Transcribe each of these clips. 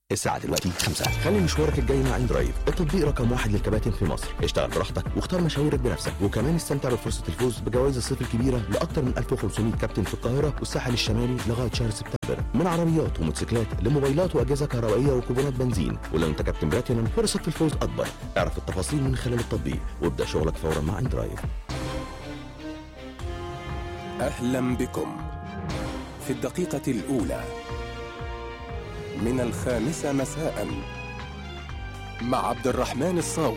الساعة دلوقتي 5. خلي مشوارك الجاي مع اندرايف، التطبيق رقم 1 للكباتن في مصر. اشتغل براحتك واختار مشاويرك بنفسك، وكمان استمتع بفرصة الفوز بجوائز الصيف الكبيرة لأكثر من 1500 كابتن في القاهرة والساحل الشمالي لغاية شهر سبتمبر، من عربيات وموتوسيكلات لموبايلات وأجهزة كهربائية وكوبونات بنزين. ولو أنت كابتن بلاتينم فرصك في الفوز أكبر. اعرف التفاصيل من خلال التطبيق وابدأ شغلك فورا مع اندرايف. أهلا بكم في الدقيقة الأولى من 5 مساء مع عبد الرحمن الصاوي.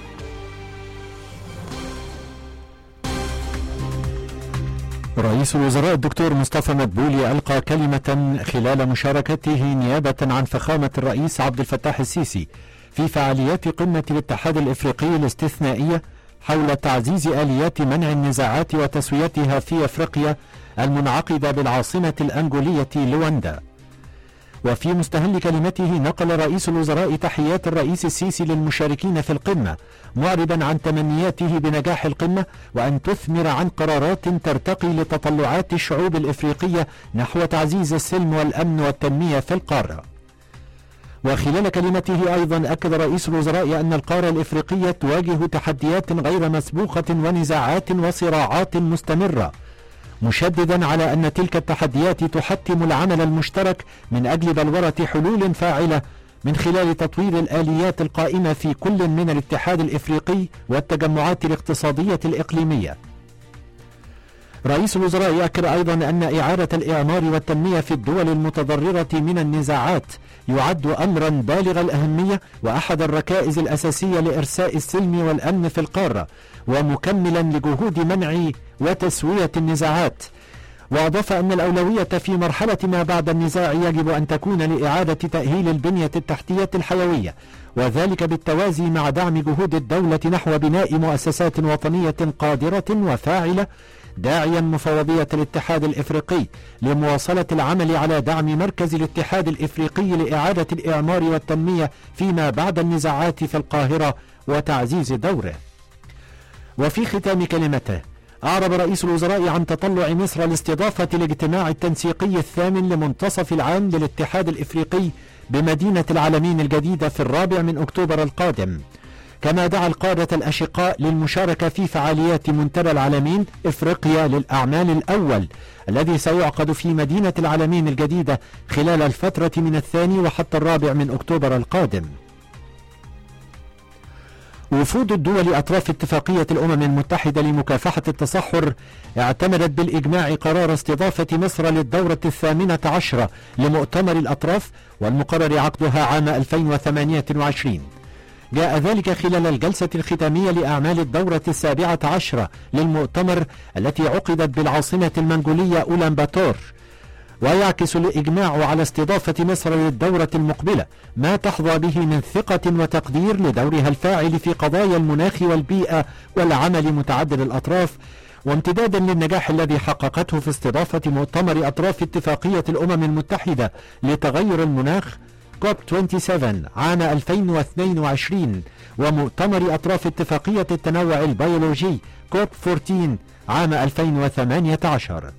رئيس الوزراء الدكتور مصطفى مدبولي ألقى كلمة خلال مشاركته نيابة عن فخامة الرئيس عبد الفتاح السيسي في فعاليات قمة الاتحاد الإفريقي الاستثنائية حول تعزيز آليات منع النزاعات وتسويتها في أفريقيا المنعقدة بالعاصمة الأنغولية لواندا. وفي مستهل كلمته نقل رئيس الوزراء تحيات الرئيس السيسي للمشاركين في القمة، معربا عن تمنياته بنجاح القمة وأن تثمر عن قرارات ترتقي لتطلعات الشعوب الإفريقية نحو تعزيز السلم والأمن والتنمية في القارة. وخلال كلمته أيضا أكد رئيس الوزراء أن القارة الإفريقية تواجه تحديات غير مسبوقة ونزاعات وصراعات مستمرة، مشددا على أن تلك التحديات تحتم العمل المشترك من أجل بلورة حلول فاعلة من خلال تطوير الآليات القائمة في كل من الاتحاد الإفريقي والتجمعات الاقتصادية الإقليمية. رئيس الوزراء يأكد أيضا أن إعادة الإعمار والتنمية في الدول المتضررة من النزاعات يعد أمرا بالغ الأهمية وأحد الركائز الأساسية لإرساء السلم والأمن في القارة، ومكملا لجهود منع وتسوية النزاعات. وأضاف أن الأولوية في مرحلة ما بعد النزاع يجب أن تكون لإعادة تأهيل البنية التحتية الحيوية، وذلك بالتوازي مع دعم جهود الدولة نحو بناء مؤسسات وطنية قادرة وفاعلة، داعيا مفوضية الاتحاد الإفريقي لمواصلة العمل على دعم مركز الاتحاد الإفريقي لإعادة الإعمار والتنمية فيما بعد النزاعات في القاهرة وتعزيز دوره. وفي ختام كلمته أعرب رئيس الوزراء عن تطلع مصر لاستضافة الاجتماع التنسيقي الثامن لمنتصف العام للاتحاد الإفريقي بمدينة العلمين الجديدة في 4 أكتوبر القادم، كما دعا القادة الأشقاء للمشاركة في فعاليات منتدى العلمين إفريقيا للأعمال الأول الذي سيعقد في مدينة العلمين الجديدة خلال الفترة من 2 وحتى 4 أكتوبر القادم. وفود الدول أطراف اتفاقية الأمم المتحدة لمكافحة التصحر اعتمدت بالإجماع قرار استضافة مصر للدورة 18 لمؤتمر الأطراف والمقرر عقدها عام 2028. جاء ذلك خلال الجلسة الختامية لأعمال الدورة 17 للمؤتمر التي عقدت بالعاصمة المنغولية أولانباتور، ويعكس الإجماع على استضافة مصر للدورة المقبلة ما تحظى به من ثقة وتقدير لدورها الفاعل في قضايا المناخ والبيئة والعمل متعدد الأطراف، وامتدادا للنجاح الذي حققته في استضافة مؤتمر أطراف اتفاقية الأمم المتحدة لتغير المناخ كوب 27 عام 2022 ومؤتمر أطراف اتفاقية التنوع البيولوجي كوب 14 عام 2018.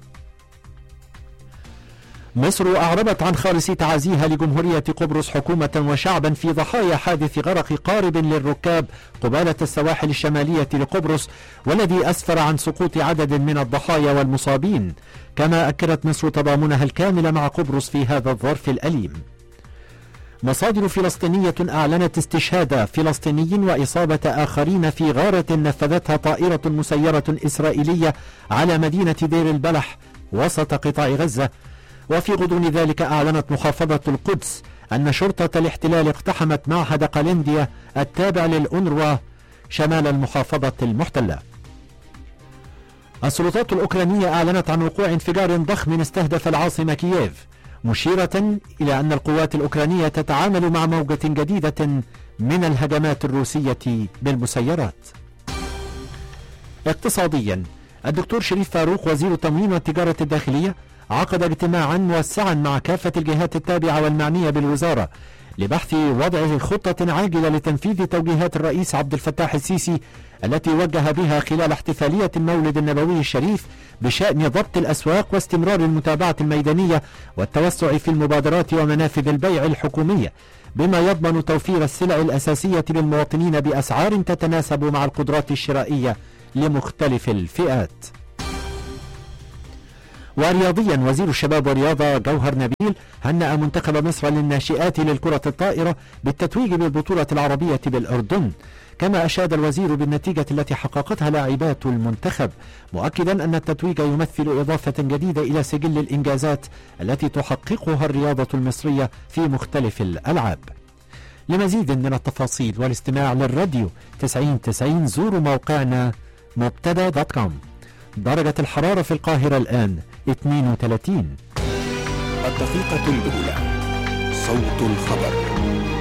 مصر أعربت عن خالص تعازيها لجمهورية قبرص حكومة وشعبا في ضحايا حادث غرق قارب للركاب قبالة السواحل الشمالية لقبرص، والذي أسفر عن سقوط عدد من الضحايا والمصابين، كما أكدت مصر تضامنها الكامل مع قبرص في هذا الظرف الأليم. مصادر فلسطينية أعلنت استشهاد فلسطيني وإصابة آخرين في غارة نفذتها طائرة مسيرة إسرائيلية على مدينة دير البلح وسط قطاع غزة. وفي غضون ذلك أعلنت محافظة القدس أن شرطة الاحتلال اقتحمت معهد قالنديا التابع للأونروا شمال المحافظة المحتلة. السلطات الأوكرانية أعلنت عن وقوع انفجار ضخم استهدف العاصمة كييف، مشيرة إلى أن القوات الأوكرانية تتعامل مع موجة جديدة من الهجمات الروسية بالمسيرات. اقتصاديا، الدكتور شريف فاروق وزير التموين والتجارة الداخلية عقد اجتماعا موسعا مع كافة الجهات التابعة والمعنية بالوزارة لبحث وضع خطة عاجلة لتنفيذ توجيهات الرئيس عبد الفتاح السيسي التي وجه بها خلال احتفالية المولد النبوي الشريف بشأن ضبط الأسواق واستمرار المتابعة الميدانية والتوسع في المبادرات ومنافذ البيع الحكومية، بما يضمن توفير السلع الأساسية للمواطنين بأسعار تتناسب مع القدرات الشرائية لمختلف الفئات. ورياضيا، وزير الشباب والرياضة جوهر نبيل هنأ منتخب مصر للناشئات للكرة الطائرة بالتتويج بالبطولة العربية بالأردن، كما أشاد الوزير بالنتيجة التي حققتها لاعبات المنتخب، مؤكدا أن التتويج يمثل إضافة جديدة إلى سجل الإنجازات التي تحققها الرياضة المصرية في مختلف الألعاب. لمزيد من التفاصيل والاستماع للراديو 9090 زوروا موقعنا مبتدا.com. درجة الحرارة في القاهرة الآن 32. الدقيقة الأولى، صوت الخبر.